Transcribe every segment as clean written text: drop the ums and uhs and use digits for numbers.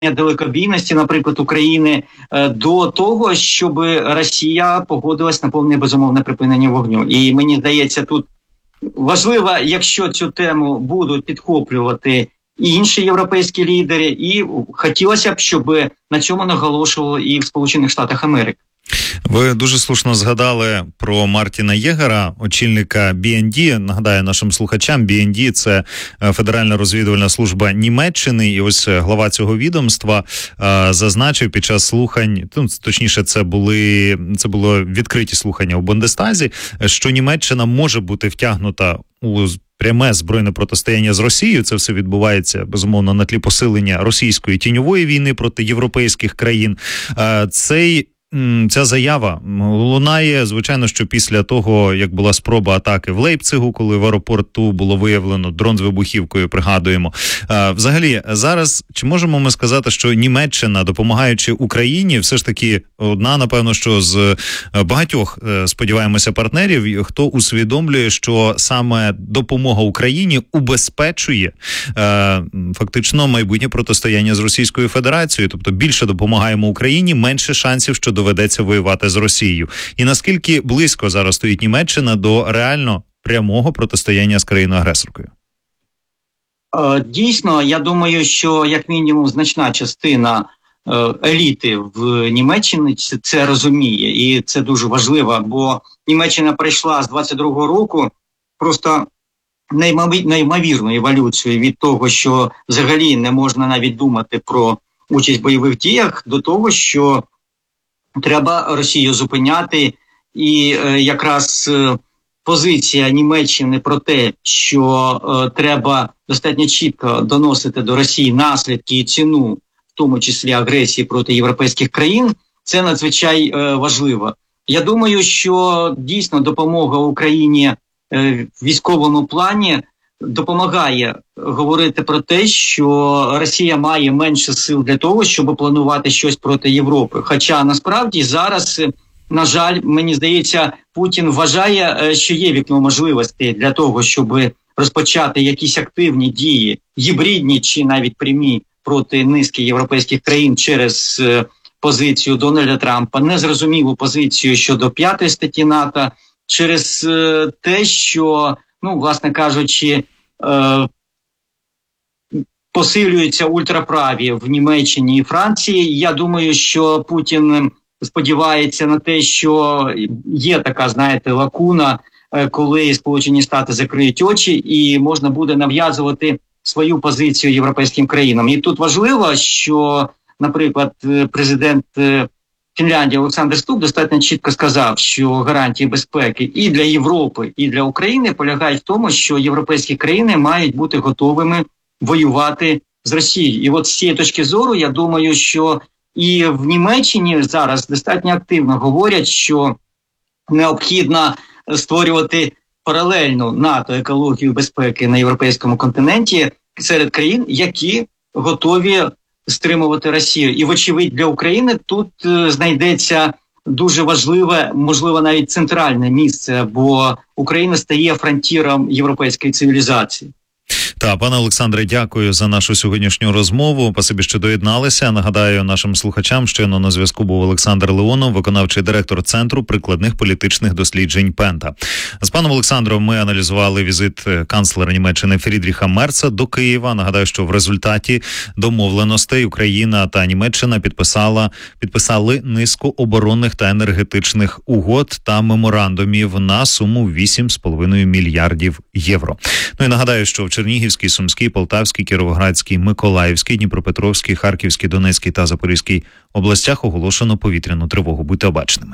далекобійності, наприклад, України, до того, щоб Росія погодилась на повне безумовне припинення вогню. І мені здається, тут важливо, якщо цю тему будуть підхоплювати і інші європейські лідери, і хотілося б, щоб на цьому наголошували і в Сполучених Штатах Америки. Ви дуже слушно згадали про Мартіна Єгера, очільника BND. Нагадаю нашим слухачам, BND – це Федеральна розвідувальна служба Німеччини. І ось глава цього відомства зазначив під час слухань, точніше, це було відкриті слухання у Бундестазі, що Німеччина може бути втягнута у пряме збройне протистояння з Росією. Це все відбувається, безумовно, на тлі посилення російської тіньової війни проти європейських країн. Ця заява лунає, звичайно, що після того, як була спроба атаки в Лейпцигу, коли в аеропорту було виявлено дрон з вибухівкою, пригадуємо. Взагалі, зараз, чи можемо ми сказати, що Німеччина, допомагаючи Україні, все ж таки одна, напевно, що з багатьох, сподіваємося, партнерів, хто усвідомлює, що саме допомога Україні убезпечує фактично майбутнє протистояння з Російською Федерацією, тобто більше допомагаємо Україні, менше шансів, що доведеться воювати з Росією. І наскільки близько зараз стоїть Німеччина до реально прямого протистояння з країною-агресоркою? Дійсно, я думаю, що як мінімум значна частина еліти в Німеччині це розуміє. І це дуже важливо, бо Німеччина пройшла з 22-го року просто неймовірну еволюцію від того, що взагалі не можна навіть думати про участь в бойових діях, до того, що треба Росію зупиняти, і якраз позиція Німеччини про те, що треба достатньо чітко доносити до Росії наслідки і ціну, в тому числі агресії проти європейських країн, це надзвичай важливо. Я думаю, що дійсно допомога Україні в військовому плані допомагає говорити про те, що Росія має менше сил для того, щоб планувати щось проти Європи. Хоча насправді зараз, на жаль, мені здається, Путін вважає, що є вікно можливостей для того, щоб розпочати якісь активні дії, гібридні чи навіть прямі проти низки європейських країн через позицію Дональда Трампа, незрозумілу позицію щодо 5-ї статті НАТО, через те, що, власне кажучи, посилюються ультраправі в Німеччині і Франції. Я думаю, що Путін сподівається на те, що є така, лакуна, коли Сполучені Штати закриють очі і можна буде нав'язувати свою позицію європейським країнам. І тут важливо, що, наприклад, президент Фінляндії Олександр Ступ достатньо чітко сказав, що гарантії безпеки і для Європи, і для України полягають в тому, що європейські країни мають бути готовими воювати з Росією. І от з цієї точки зору, я думаю, що і в Німеччині зараз достатньо активно говорять, що необхідно створювати паралельну НАТО екологію безпеки на європейському континенті серед країн, які готові стримувати Росію. І, вочевидь, для України тут знайдеться дуже важливе, можливо, навіть центральне місце, бо Україна стає фронтіром європейської цивілізації. Пане Олександре, дякую за нашу сьогоднішню розмову. Спасибі, що доєдналися. Нагадаю нашим слухачам, щойно на зв'язку був Олександр Леонов, виконавчий директор Центру прикладних політичних досліджень Пента. З паном Олександром ми аналізували візит канцлера Німеччини Фрідріха Мерца до Києва. Нагадаю, що в результаті домовленостей Україна та Німеччина підписали низку оборонних та енергетичних угод та меморандумів на суму 8,5 мільярдів євро. І нагадаю, що в Чернігівській, Сумській, Полтавській, Кіровоградській, Миколаївській, Дніпропетровській, Харківській, Донецькій та Запорізькій областях оголошено повітряну тривогу. Будьте обачними.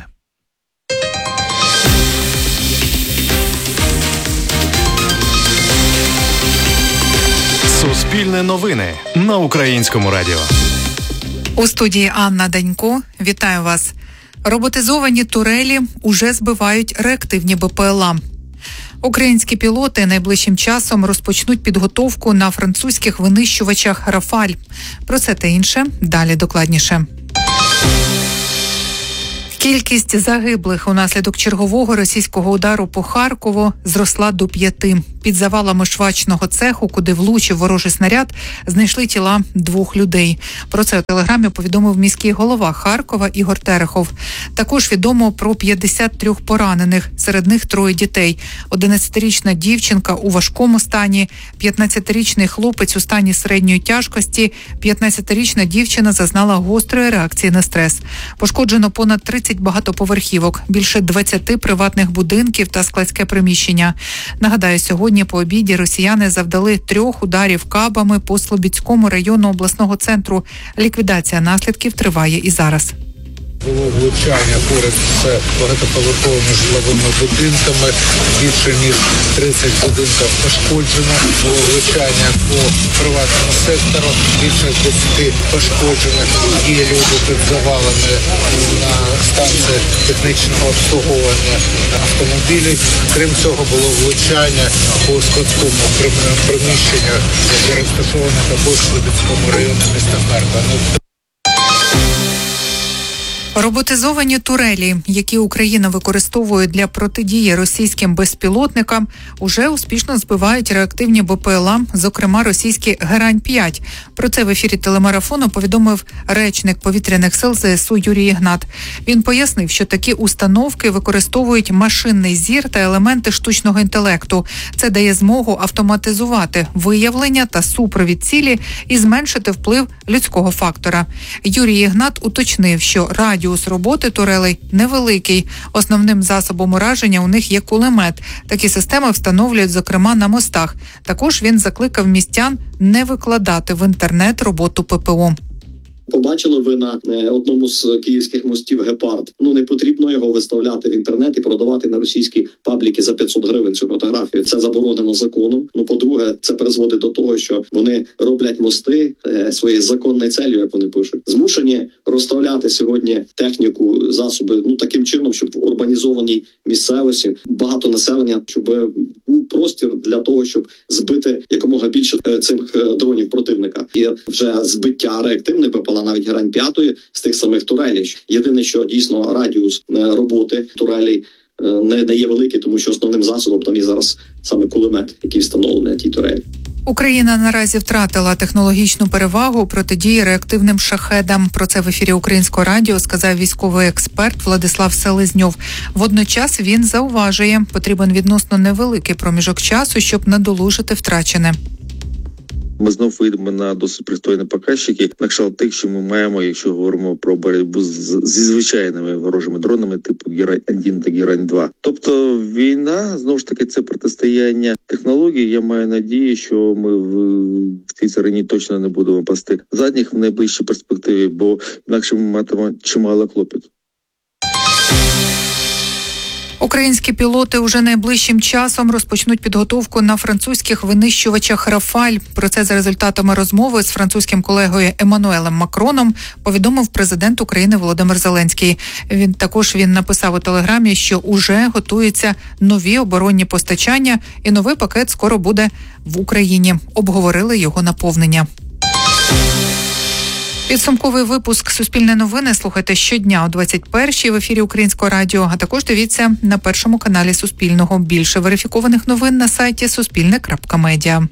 Суспільне новини на Українському радіо. У студії Анна Данько. Вітаю вас. Роботизовані турелі уже збивають реактивні БПЛА. Українські пілоти найближчим часом розпочнуть підготовку на французьких винищувачах «Рафаль». Про це та інше далі докладніше. Кількість загиблих унаслідок чергового російського удару по Харкову зросла до 5. Під завалами швачного цеху, куди влучив ворожий снаряд, знайшли тіла 2 людей. Про це у телеграмі повідомив міський голова Харкова Ігор Терехов. Також відомо про 53 поранених, серед них 3 дітей. 11-річна дівчинка у важкому стані, 15-річний хлопець у стані середньої тяжкості, 15-річна дівчина зазнала гострої реакції на стрес. Пошкоджено понад 30 багатоповерхівок, більше 20 приватних будинків та складське приміщення. Нагадаю, сьогодні по обіді росіяни завдали 3 ударів кабами по Слобідському району обласного центру. Ліквідація наслідків триває і зараз. Було влучання поряд з багатоповерховими житловими будинками. Більше ніж 30 будинків пошкоджено. Було влучання по приватному сектору. Більше 10 пошкоджених. Є люди під завалами на станції технічного обслуговування автомобілів. Крім цього, було влучання по складському приміщенню, яке розташоване також в Слобідському районі міста Харкова. Роботизовані турелі, які Україна використовує для протидії російським безпілотникам, уже успішно збивають реактивні БПЛА, зокрема російські Герань-5. Про це в ефірі телемарафону повідомив речник повітряних сил ЗСУ Юрій Ігнат. Він пояснив, що такі установки використовують машинний зір та елементи штучного інтелекту. Це дає змогу автоматизувати виявлення та супровід цілі і зменшити вплив людського фактора. Юрій Ігнат уточнив, що радіус роботи турелей невеликий. Основним засобом ураження у них є кулемет. Такі системи встановлюють, зокрема, на мостах. Також він закликав містян не викладати в інтернет роботу ППО. Побачили ви на одному з київських мостів гепард. Не потрібно його виставляти в інтернет і продавати на російські пабліки за 500 гривень цю фотографію. Це заборонено законом. По-друге, це призводить до того, що вони роблять мости своєю законною целью, як вони пишуть. Змушені розставляти сьогодні техніку, засоби, таким чином, щоб в урбанізованій місцевості багато населення, щоб був простір для того, щоб збити якомога більше цих дронів противника. І вже збиття реактивних БПЛА, навіть Герань-5 з тих самих турелей. Єдине, що дійсно радіус роботи турелей не є великий, тому що основним засобом там є зараз саме кулемет, який встановлений на тій турелі. Україна наразі втратила технологічну перевагу у протидії реактивним шахедам. Про це в ефірі Українського радіо сказав військовий експерт Владислав Селезньов. Водночас він зауважує, потрібен відносно невеликий проміжок часу, щоб надолужити втрачене. Ми знов вийдемо на досить пристойні показники, на кшталт тих, що ми маємо, якщо говоримо про боротьбу зі звичайними ворожими дронами типу Герань-1 та Герань-2. Тобто війна, знову ж таки, це протистояння технологій. Я маю надію, що ми в цій царині точно не будемо пасти задніх в найближчій перспективі, бо інакше ми матимемо чимало клопоту. Українські пілоти уже найближчим часом розпочнуть підготовку на французьких винищувачах «Рафаль». Про це за результатами розмови з французьким колегою Еммануелем Макроном повідомив президент України Володимир Зеленський. Він написав у телеграмі, що уже готуються нові оборонні постачання і новий пакет скоро буде в Україні. Обговорили його наповнення. Підсумковий випуск «Суспільне новини» слухайте щодня о 21-й в ефірі Українського радіо, а також дивіться на першому каналі Суспільного. Більше верифікованих новин на сайті suspilne.media.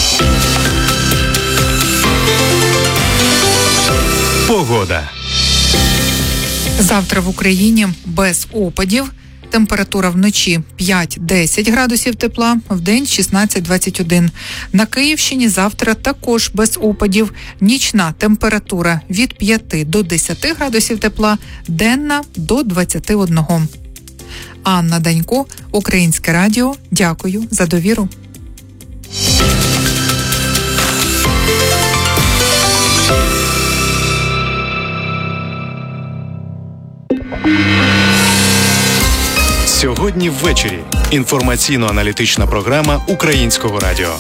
Погода. Завтра в Україні без опадів. Температура вночі 5-10 градусів тепла, вдень 16-21. На Київщині завтра також без опадів. Нічна температура від 5 до 10 градусів тепла, денна до 21. Анна Данько, Українське радіо. Дякую за довіру. Сьогодні ввечері. Інформаційно-аналітична програма Українського радіо.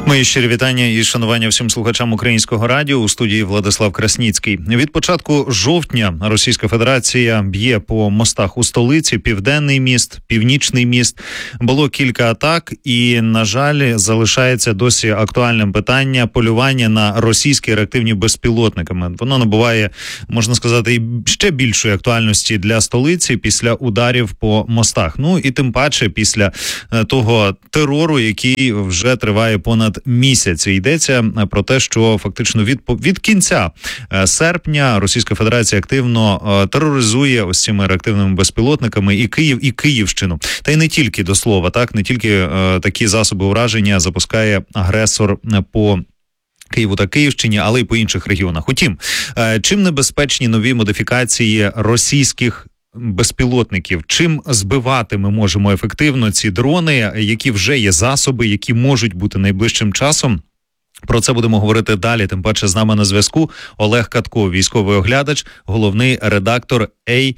Мої щирі вітання і шанування всім слухачам Українського радіо. У студії Владислав Красніцький. Від початку жовтня Російська Федерація б'є по мостах у столиці, Південний міст, Північний міст. Було кілька атак і, на жаль, залишається досі актуальним питання полювання на російські реактивні безпілотники. Воно набуває, можна сказати, ще більшої актуальності для столиці після ударів по мостах. Ну і тим паче після того терору, який вже триває понад місяць. Йдеться про те, що фактично від кінця серпня Російська Федерація активно тероризує ось цими реактивними безпілотниками і Київ, і Київщину. Та й не тільки, до слова, так, не тільки такі засоби ураження запускає агресор по Києву та Київщині, але й по інших регіонах. Утім, чим небезпечні нові модифікації російських безпілотників? Чим збивати ми можемо ефективно ці дрони? Які вже є засоби, які можуть бути найближчим часом? Про це будемо говорити далі. Тим паче з нами на зв'язку Олег Катко, військовий оглядач, головний редактор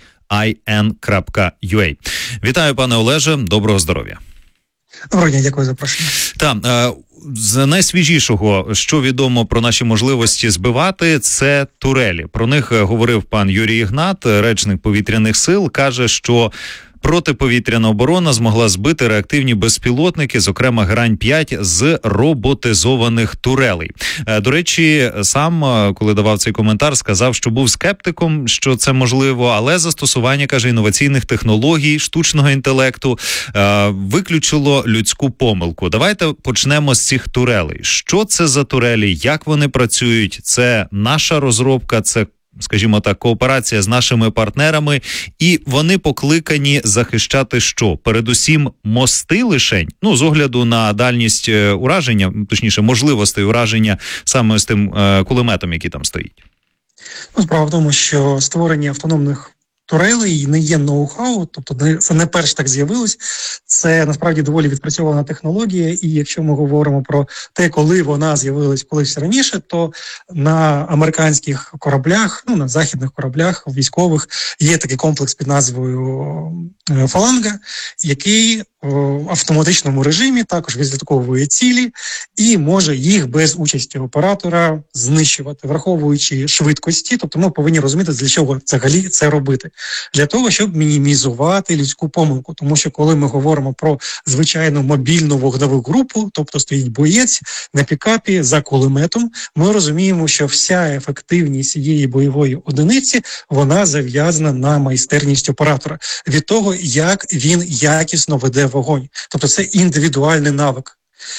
AIN.ua. Вітаю, пане Олеже, доброго здоров'я. Доброго дня, дякую за запрошення. Так, з найсвіжішого, що відомо про наші можливості збивати, це турелі. Про них говорив пан Юрій Ігнат, речник повітряних сил, каже, що протиповітряна оборона змогла збити реактивні безпілотники, зокрема Грань-5, з роботизованих турелей. До речі, сам, коли давав цей коментар, сказав, що був скептиком, що це можливо, але застосування, каже, інноваційних технологій, штучного інтелекту виключило людську помилку. Давайте почнемо з цих турелей. Що це за турелі? Як вони працюють? Це наша розробка, це, скажімо так, кооперація з нашими партнерами, і вони покликані захищати що? Передусім мости лишень? Ну, з огляду на дальність ураження, точніше, можливостей ураження саме з тим кулеметом, який там стоїть. Ну, справа в тому, що створення автономних турелей не є ноу-хау, тобто це не перш так з'явилось, це насправді доволі відпрацьована технологія, і якщо ми говоримо про те, коли вона з'явилась колись раніше, то на американських кораблях, на західних кораблях військових є такий комплекс під назвою «Фаланга», який в автоматичному режимі також відслідковує цілі і може їх без участі оператора знищувати, враховуючи швидкості. Тобто ми повинні розуміти, для чого взагалі це робити. Для того, щоб мінімізувати людську помилку. Тому що коли ми говоримо про звичайну мобільну вогневу групу, тобто стоїть боєць на пікапі за кулеметом, ми розуміємо, що вся ефективність цієї бойової одиниці, вона зав'язана на майстерність оператора. Від того, як він якісно веде вогонь. Тобто це індивідуальний навик.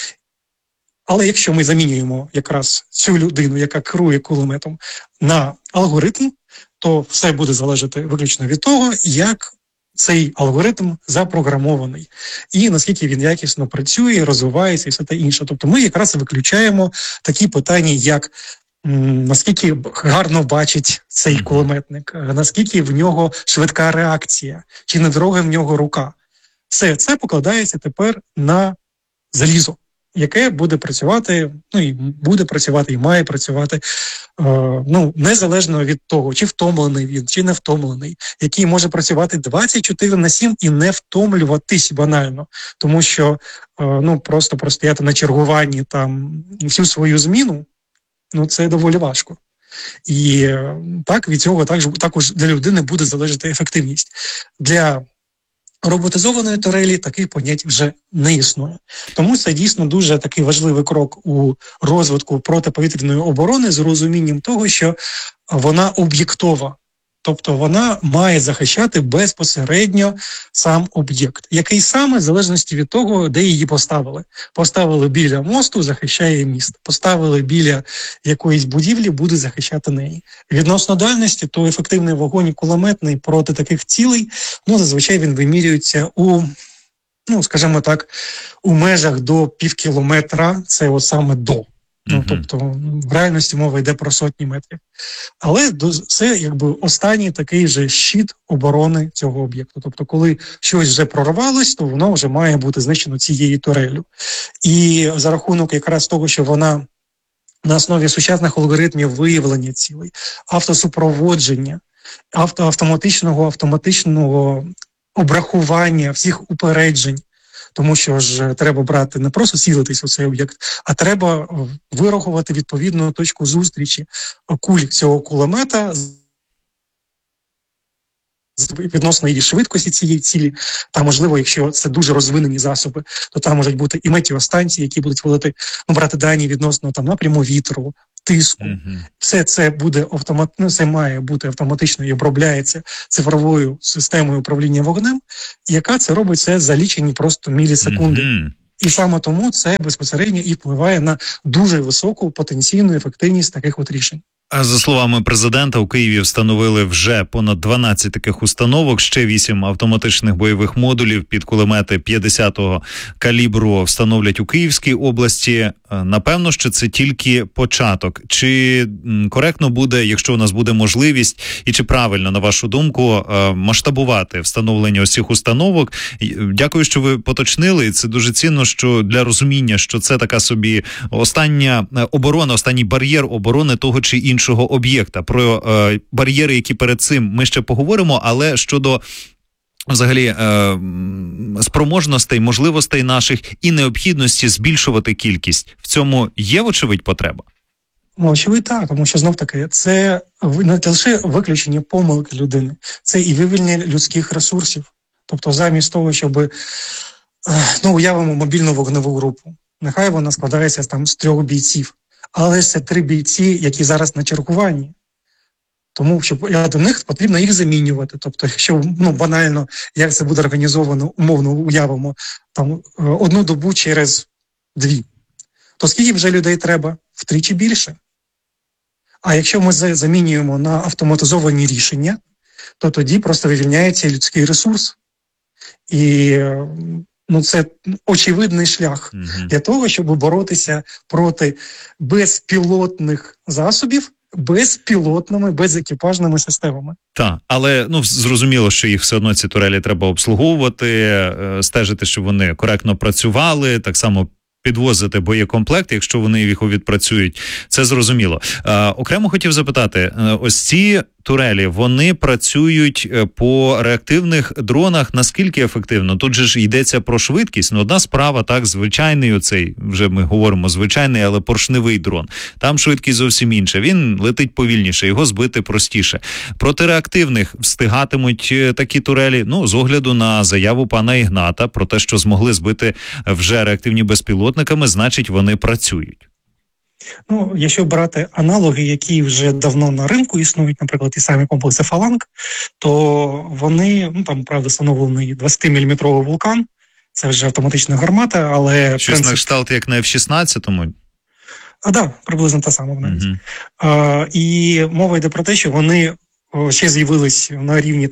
Але якщо ми замінюємо якраз цю людину, яка керує кулеметом, на алгоритм, то все буде залежати виключно від того, як цей алгоритм запрограмований. І наскільки він якісно працює, розвивається і все те інше. Тобто ми якраз виключаємо такі питання, як наскільки гарно бачить цей кулеметник, наскільки в нього швидка реакція, чи не дорога в нього рука. Все це покладається тепер на залізо, яке буде працювати, і має працювати, незалежно від того, чи втомлений він, чи не втомлений, який може працювати 24/7 і не втомлюватись банально, тому що, просто простояти на чергуванні там всю свою зміну, це доволі важко. І так, від цього також для людини буде залежати ефективність. Для роботизованої турелі таких понять вже не існує. Тому це дійсно дуже такий важливий крок у розвитку протиповітряної оборони з розумінням того, що вона об'єктова. Тобто вона має захищати безпосередньо сам об'єкт, який саме в залежності від того, де її поставили. Поставили біля мосту, захищає міст. Поставили біля якоїсь будівлі, буде захищати неї. Відносно дальності, то ефективний вогонь кулеметний проти таких цілей, зазвичай він вимірюється скажімо так, у межах до півкілометра, це от саме до. Тобто в реальності мова йде про сотні метрів. Але це останній такий же щит оборони цього об'єкту. Тобто коли щось вже прорвалось, то воно вже має бути знищено цією туреллю. І за рахунок якраз того, що вона на основі сучасних алгоритмів виявлення цілей, автосупроводження, автоматичного обрахування всіх упереджень, Тому що ж треба брати не просто цілитись у цей об'єкт, а треба вирахувати відповідну точку зустрічі куль цього кулемета відносно її швидкості цієї цілі. Та, можливо, якщо це дуже розвинені засоби, то там можуть бути і метеостанції, які будуть вводити, брати дані відносно там напряму вітру, тиску. Все це буде це має бути автоматично і обробляється цифровою системою управління вогнем, яка це робить це за лічені просто мілісекунди. І саме тому це безпосередньо і впливає на дуже високу потенційну ефективність таких от рішень. За словами президента, у Києві встановили вже понад 12 таких установок, ще 8 автоматичних бойових модулів під кулемети 50-го калібру встановлять у Київській області. Напевно, що це тільки початок. Чи коректно буде, якщо у нас буде можливість, і чи правильно, на вашу думку, масштабувати встановлення ось цих установок? Дякую, що ви поточнили, і це дуже цінно, що для розуміння, що це така собі остання оборона, останній бар'єр оборони того чи іншого об'єкта. Про бар'єри, які перед цим, ми ще поговоримо, але щодо взагалі спроможностей, можливостей наших і необхідності збільшувати кількість, в цьому є, вочевидь, потреба? Очевидь, так, тому що знов-таки це не лише виключення помилки людини, це і вивільнення людських ресурсів. Тобто замість того, щоб, уявимо мобільну вогневу групу, нехай вона складається там з 3 бійців, але це 3 бійці, які зараз на чергуванні. Тому що до них потрібно їх замінювати. Тобто, якщо банально, як це буде організовано, умовно уявимо, там 1 добу через 2, то скільки вже людей треба? Втричі більше. А якщо ми замінюємо на автоматизовані рішення, то тоді просто вивільняється людський ресурс. І це очевидний шлях для того, щоб боротися проти безпілотних засобів безпілотними, безекіпажними системами. Так, але зрозуміло, що їх все одно ці турелі треба обслуговувати, стежити, щоб вони коректно працювали, так само підвозити боєкомплект, якщо вони їх відпрацюють. Це зрозуміло. Окремо хотів запитати, ось ці турелі, вони працюють по реактивних дронах, наскільки ефективно? Тут же ж йдеться про швидкість. Одна справа, так, звичайний оцей, вже ми говоримо звичайний, але поршневий дрон. Там швидкість зовсім інша. Він летить повільніше, його збити простіше. Проти реактивних встигатимуть такі турелі, з огляду на заяву пана Ігната про те, що змогли збити вже реактивні безпілотниками, значить вони працюють. Якщо брати аналоги, які вже давно на ринку існують, наприклад, ті самі комплекси «Фаланг», то вони, правда, встановлений 20-мм вулкан, це вже автоматична гармата, але... Щось на кшталт, як на F-16-му? Так, приблизно та сама навіть. І мова йде про те, що вони ще з'явились на рівні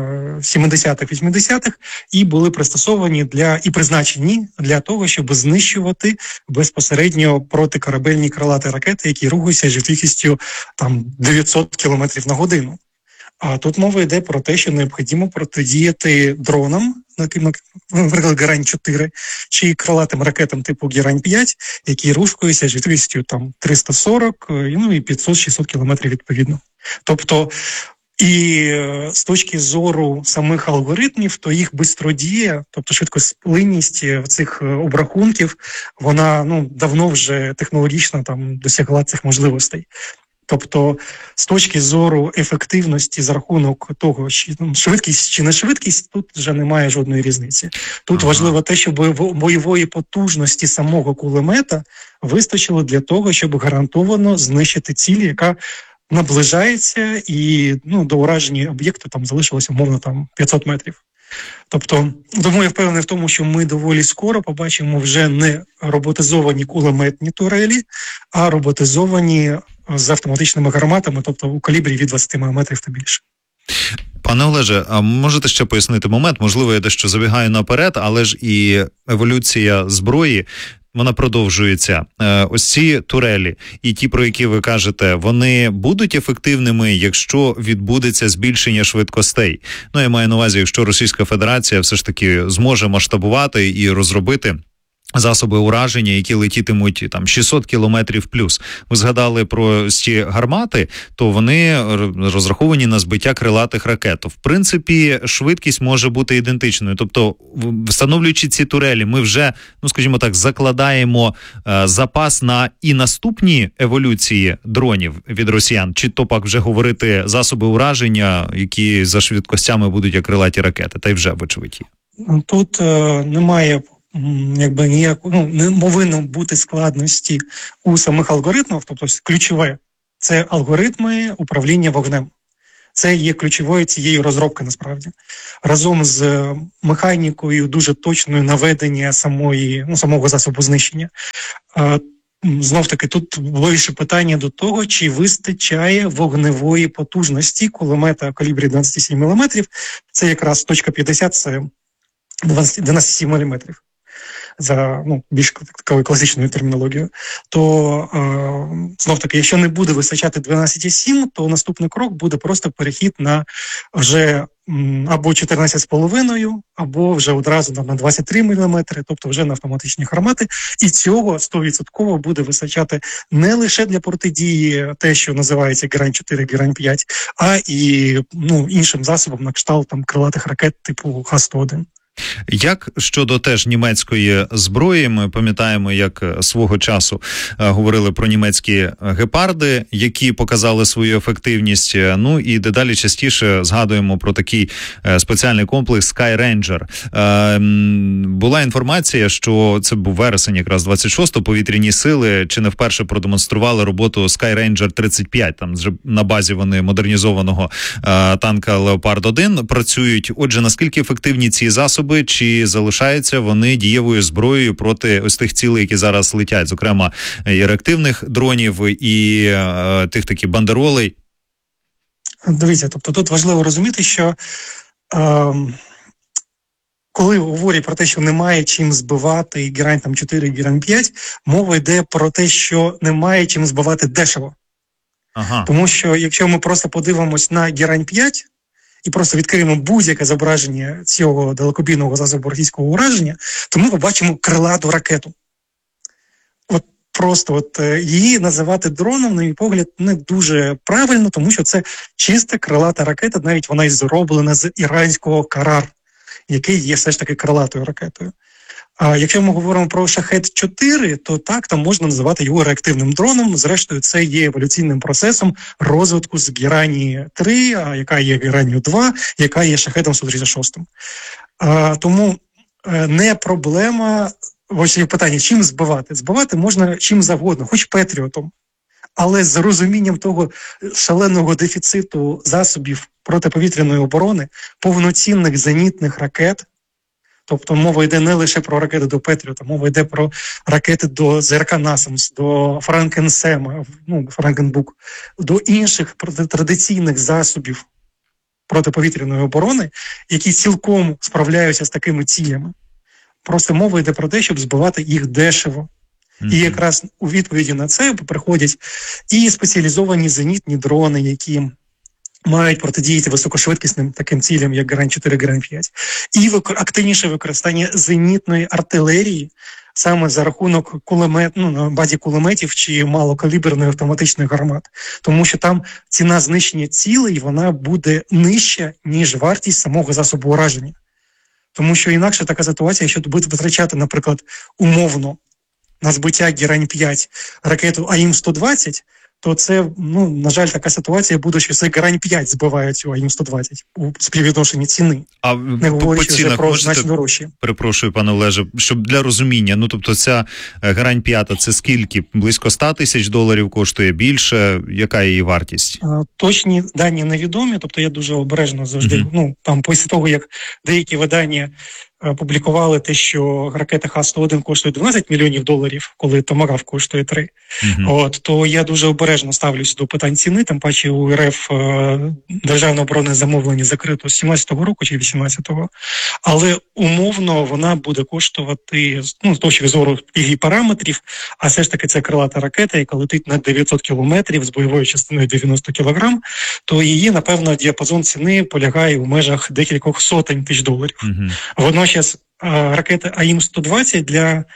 70-х, 80-х і були пристосовані і призначені для того, щоб знищувати безпосередньо протикорабельні крилаті ракети, які рухаються з швидкістю 900 км на годину. А тут мова йде про те, що необхідно протидіяти дронам, наприклад, Герань-4, чи крилатим ракетам типу Герань-5, які рухаються з швидкістю 340 і 500-600 км відповідно. Тобто, і з точки зору самих алгоритмів, то їх бистродія, тобто швидкосплинність цих обрахунків, вона давно вже технологічно досягла цих можливостей. Тобто, з точки зору ефективності за рахунок того, швидкість чи не швидкість, тут вже немає жодної різниці. Тут важливо те, щоб бойової потужності самого кулемета вистачило для того, щоб гарантовано знищити ціль, яка наближається, і до ураження об'єкту залишилося умовно 500 метрів. Тобто, тому я впевнений в тому, що ми доволі скоро побачимо вже не роботизовані кулеметні турелі, а роботизовані з автоматичними гарматами, тобто у калібрі від 20 мм та більше. Пане Олеже, а можете ще пояснити момент? Можливо, я дещо забігаю наперед, але ж і еволюція зброї, вона продовжується. Ось ці турелі і ті, про які ви кажете, вони будуть ефективними, якщо відбудеться збільшення швидкостей? Я маю на увазі, якщо Російська Федерація все ж таки зможе масштабувати і розробити засоби ураження, які летітимуть там 600 кілометрів плюс. Ви згадали про ці гармати, то вони розраховані на збиття крилатих ракет. В принципі, швидкість може бути ідентичною. Тобто, встановлюючи ці турелі, ми вже, скажімо так, закладаємо запас на і наступні еволюції дронів від росіян, чи то пак вже говорити засоби ураження, які за швидкостями будуть як крилаті ракети, та й вже, вочевидь. Тут немає не повинно бути складності у самих алгоритмах, тобто ключове – це алгоритми управління вогнем. Це є ключовою цієї розробки, насправді. Разом з механікою дуже точною наведення самого засобу знищення. Знов-таки, тут було більше питання до того, чи вистачає вогневої потужності кулемета калібрі 12,7 мм. Це якраз точка 50, це 12,7 мм. За більш такою класичною термінологією, то знов-таки, якщо не буде вистачати 12,7, то наступний крок буде просто перехід на вже або 14,5, або вже одразу на 23 мм, тобто вже на автоматичні гармати. І цього 100% буде вистачати не лише для протидії те, що називається Герань-4, Герань-5, а і іншим засобам на кшталт крилатих ракет типу Х-101. Як щодо теж німецької зброї, ми пам'ятаємо, як свого часу говорили про німецькі гепарди, які показали свою ефективність, і дедалі частіше згадуємо про такий спеціальний комплекс Sky Ranger. Була інформація, що це був вересень якраз 26-го, повітряні сили чи не вперше продемонстрували роботу Sky Ranger 35, там на базі вони модернізованого танка Leopard-1 працюють. Отже, наскільки ефективні ці засоби, чи залишаються вони дієвою зброєю проти ось тих цілей, які зараз летять, зокрема і реактивних дронів, і тих такі бандеролей? Дивіться, тобто тут важливо розуміти, що коли говорять про те, що немає чим збивати і Герань-4, і Герань-5, мова йде про те, що немає чим збивати дешево. Ага. Тому що якщо ми просто подивимось на Герань-5, і просто відкриємо будь-яке зображення цього далекобійного засобу російського ураження, то ми побачимо крилату ракету. Її називати дроном, на мій погляд, не дуже правильно, тому що це чиста крилата ракета, навіть вона і зроблена з іранського Карар, який є все ж таки крилатою ракетою. А якщо ми говоримо про Шахед-4, то так, там можна називати його реактивним дроном. Зрештою, це є еволюційним процесом розвитку з Герані-3, яка є Геранію-2, яка є Шахедом-136. Тому не проблема, ось є питання, чим збивати? Збивати можна чим завгодно, хоч Петріотом. Але з розумінням того шаленого дефіциту засобів протиповітряної оборони, повноцінних зенітних ракет, тобто мова йде не лише про ракети до Петріота, мова йде про ракети до ЗРК «Насамс», до Франкенсема, Франкенбук, до інших традиційних засобів протиповітряної оборони, які цілком справляються з такими цілями. Просто мова йде про те, щоб збивати їх дешево. І якраз у відповіді на це приходять і спеціалізовані зенітні дрони, які мають протидіяти високошвидкісним таким цілям, як Герань-4, Герань-5, і активніше використання зенітної артилерії саме за рахунок на базі кулеметів чи малокаліберної автоматичних гармат. Тому що там ціна знищення цілей, вона буде нижча, ніж вартість самого засобу ураження. Тому що інакше така ситуація, якщо буде витрачати, наприклад, умовно на збиття Герань-5 ракету АІМ-120, то це, на жаль, така ситуація буде, що це Герань-5 збиває цю АІМ-120 у співвідношенні ціни. А не говорячи вже про значно дорожчі. Перепрошую, пане Олеже, щоб для розуміння, тобто ця Герань-5, це скільки? Близько $100,000 коштує, більше? Яка її вартість? Точні дані невідомі, тобто я дуже обережно завжди, там після того, як деякі видання публікували те, що ракета Х-101 коштує $12 мільйонів, коли Томагав коштує 3. То я дуже обережно ставлюся до питань ціни, тим паче у РФ державне оборонне замовлення закрито з 17-го року чи 18-го, але умовно вона буде коштувати, з точки зору її параметрів, а все ж таки це крилата ракета, яка летить на 900 кілометрів з бойовою частиною 90 кілограм, то її, напевно, діапазон ціни полягає у межах декількох сотень тисяч доларів. Водночас ракета АІМ-120 для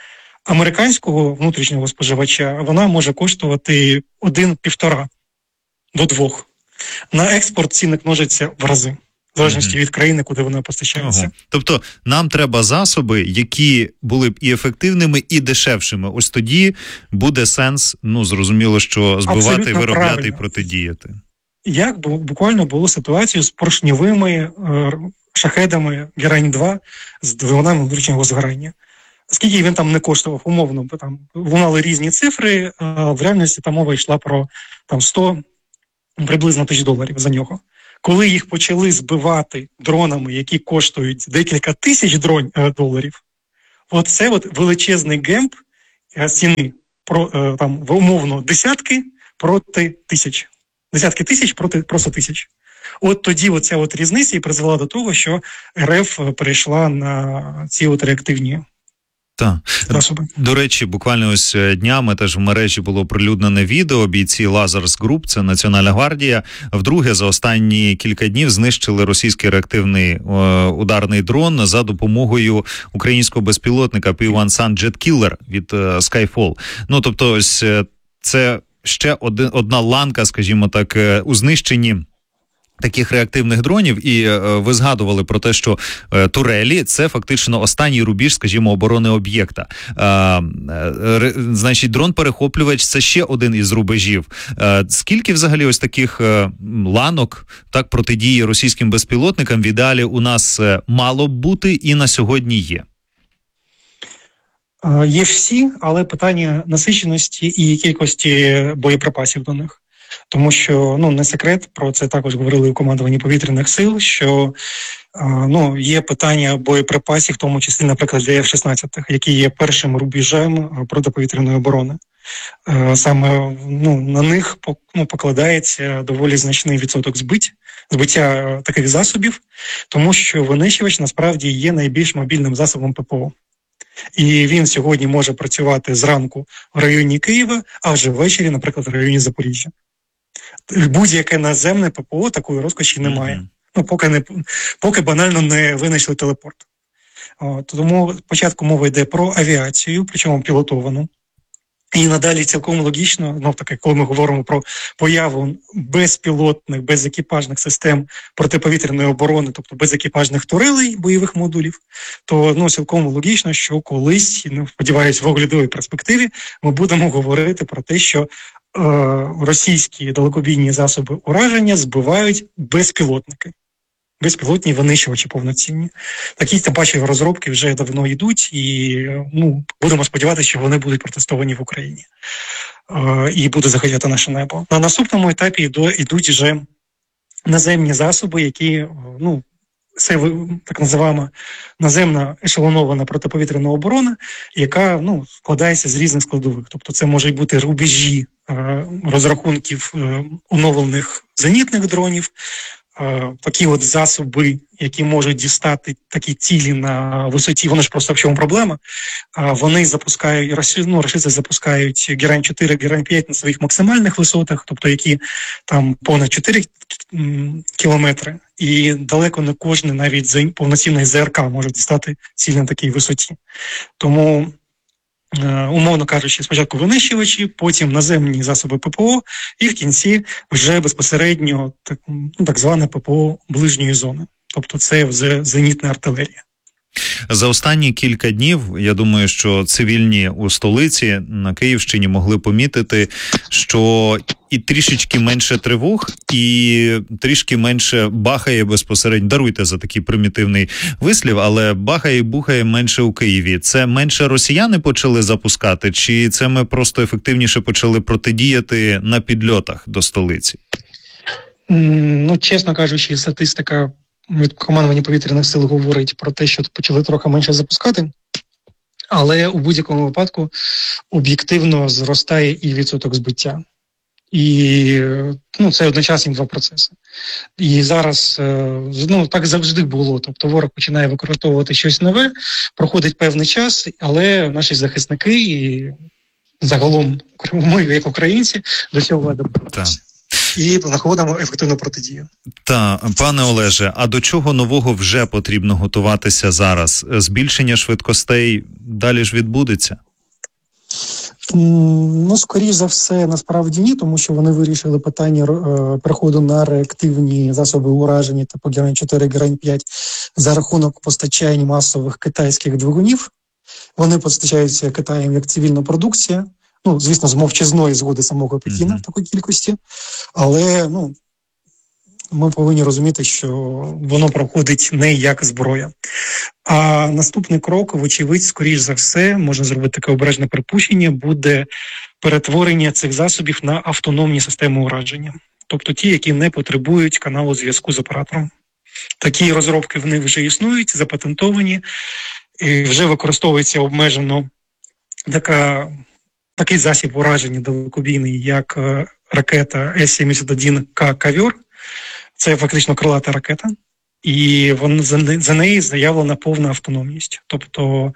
американського внутрішнього споживача вона може коштувати 1,5 до 2. На експорт цінник множиться в рази, в залежності від країни, куди вона постачається. Ага. Тобто нам треба засоби, які були б і ефективними, і дешевшими. Ось тоді буде сенс, зрозуміло, що збивати, абсолютно виробляти правильно. І протидіяти. Як буквально було ситуацію з поршньовими шахедами Герань-2 з двигунами внутрішнього згорання. Скільки він там не коштував, умовно, бо там лунали різні цифри, а в реальності там мова йшла про 100 приблизно $1000 за нього. Коли їх почали збивати дронами, які коштують декілька тисяч доларів, оце величезний гемп ціни, там умовно десятки проти тисяч. Десятки тисяч проти просто тисяч. От тоді оця різниця і призвела до того, що РФ перейшла на ці реактивні засоби. До речі, буквально ось днями теж в мережі було оприлюднене відео. Бійці Lazarus Group, це Національна гвардія, вдруге за останні кілька днів знищили російський реактивний ударний дрон за допомогою українського безпілотника P1 Sun Jet Killer від Skyfall. Тобто ось це ще одна ланка, скажімо так, у знищенні таких реактивних дронів, і ви згадували про те, що турелі – це фактично останній рубіж, скажімо, оборони об'єкта. Значить, дрон-перехоплювач – це ще один із рубежів. Скільки взагалі ось таких ланок так протидії російським безпілотникам в ідеалі у нас мало б бути і на сьогодні є? Є всі, але питання насиченості і кількості боєприпасів до них. Тому що, не секрет, про це також говорили у командуванні повітряних сил, що є питання боєприпасів, в тому числі, наприклад, для F-16, які є першим рубежем протиповітряної оборони. Саме на них покладається доволі значний відсоток збиття таких засобів, тому що винищувач насправді є найбільш мобільним засобом ППО. І він сьогодні може працювати зранку в районі Києва, а вже ввечері, наприклад, в районі Запоріжжя. Будь-яке наземне ППО такої розкоші немає. Поки банально не винайшли телепорт. Тому спочатку мова йде про авіацію, причому пілотовану. І надалі цілком логічно, коли ми говоримо про появу безпілотних, безекіпажних систем протиповітряної оборони, тобто безекіпажних турелей, бойових модулів, то цілком логічно, що колись, сподіваюсь, в оглядовій перспективі, ми будемо говорити про те, що російські далекобійні засоби ураження збивають безпілотники. Безпілотні винищувачі повноцінні. Такі, тим паче, розробки вже давно йдуть, і будемо сподіватися, що вони будуть протестовані в Україні. І будуть захищати наше небо. На наступному етапі йдуть вже наземні засоби, які, це так називаємо наземна ешелонована протиповітряна оборона, яка складається з різних складових. Тобто це можуть бути рубежі розрахунків оновлених зенітних дронів, такі засоби, які можуть дістати такі цілі на висоті, вони ж просто в чому проблема, вони запускають, рашисти запускають Герань-4, Герань-5 на своїх максимальних висотах, тобто які там понад 4 кілометри, і далеко не кожен навіть повноцінний ЗРК може дістати ціль на такій висоті. Тому, умовно кажучи, спочатку винищувачі, потім наземні засоби ППО, і в кінці вже безпосередньо так зване ППО ближньої зони. Тобто це зенітна артилерія. За останні кілька днів, я думаю, що цивільні у столиці на Київщині могли помітити, що і трішечки менше тривог, і трішки менше бахає безпосередньо, даруйте за такий примітивний вислів, але бахає і бухає менше у Києві. Це менше росіяни почали запускати, чи це ми просто ефективніше почали протидіяти на підльотах до столиці? Чесно кажучи, статистика від командування повітряних сил говорить про те, що почали трохи менше запускати, але у будь-якому випадку об'єктивно зростає і відсоток збиття. І це одночасні два процеси. І зараз, так завжди було, тобто ворог починає використовувати щось нове, проходить певний час, але наші захисники і загалом ми, як українці, до цього адаптуємося. І знаходимо ефективну протидію. Пане Олеже, а до чого нового вже потрібно готуватися зараз? Збільшення швидкостей далі ж відбудеться? Ну, скоріш за все, насправді ні, тому що вони вирішили питання переходу на реактивні засоби ураження типу Герань-4, Герань-5 за рахунок постачання масових китайських двигунів. Вони постачаються Китаєм як цивільна продукція. Ну, звісно, з мовчазної згоди самого Пекіна в такій кількості. Але, ми повинні розуміти, що воно проходить не як зброя. А наступний крок, вочевидь, скоріш за все, можна зробити таке обережне припущення, буде перетворення цих засобів на автономні системи ураження. Тобто ті, які не потребують каналу зв'язку з оператором. Такі розробки в них вже існують, запатентовані, і вже використовується обмежено такий засіб ураження далекобійний, як ракета С-71К «Кавьор». Це фактично крилата ракета, і за неї заявлена повна автономність. Тобто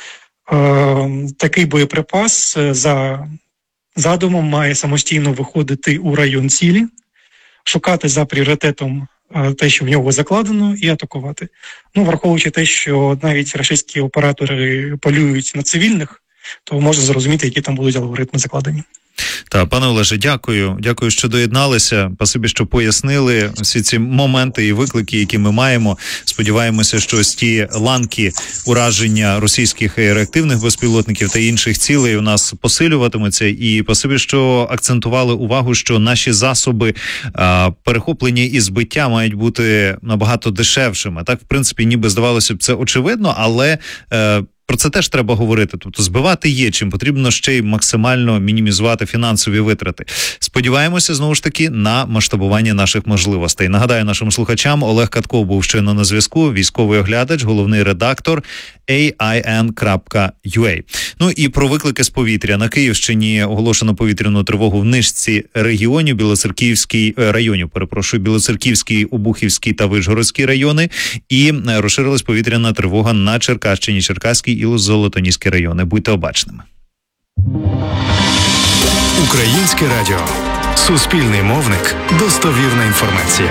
такий боєприпас за задумом має самостійно виходити у район цілі, шукати за пріоритетом те, що в нього закладено, і атакувати. Враховуючи те, що навіть російські оператори полюють на цивільних, то можна зрозуміти, які там будуть алгоритми закладені. Так, пане Олеже, дякую, що доєдналися. Спасибі, що пояснили всі ці моменти і виклики, які ми маємо. Сподіваємося, що ось ті ланки ураження російських реактивних безпілотників та інших цілей у нас посилюватимуться. І спасибі, що акцентували увагу, що наші засоби перехоплення і збиття мають бути набагато дешевшими. Так, в принципі, ніби здавалося б, це очевидно, але про це теж треба говорити. Тобто збивати є чим, потрібно ще й максимально мінімізувати фінансові витрати. Сподіваємося, знову ж таки, на масштабування наших можливостей. Нагадаю нашим слухачам, Олег Катков був щойно на зв'язку, військовий оглядач, головний редактор AIN.ua. І про виклики з повітря. На Київщині оголошено повітряну тривогу в низці регіонів, Білоцерківський, Обухівський та Вишгородський райони, і розширилась повітряна тривога на Черкащині, Черкаський і Золотоніський райони. Будьте обачними. Українське радіо. Суспільний мовник. Достовірна інформація.